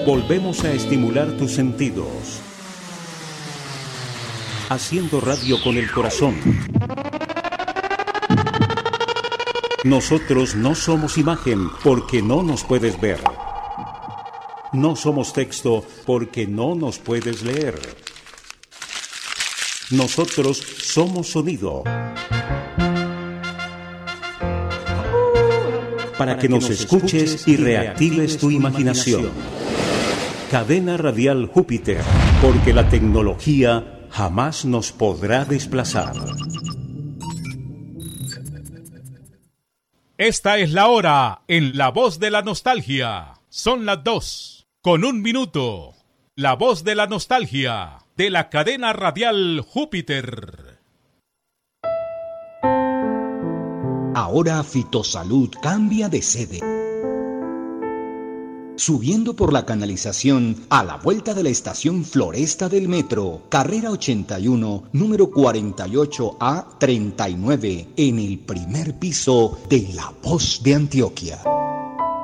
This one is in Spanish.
Volvemos a estimular tus sentidos. Haciendo radio con el corazón. Nosotros no somos imagen porque no nos puedes ver. No somos texto porque no nos puedes leer. Nosotros somos sonido. Para que nos escuches y reactives tu imaginación. Cadena Radial Júpiter, porque la tecnología jamás nos podrá desplazar. Esta es la hora en La Voz de la Nostalgia. Son las 2:01. La Voz de la Nostalgia, de la Cadena Radial Júpiter. Ahora Fitosalud cambia de sede. Subiendo por la canalización a la vuelta de la estación Floresta del Metro, carrera 81, número 48A39, en el primer piso de La Voz de Antioquia.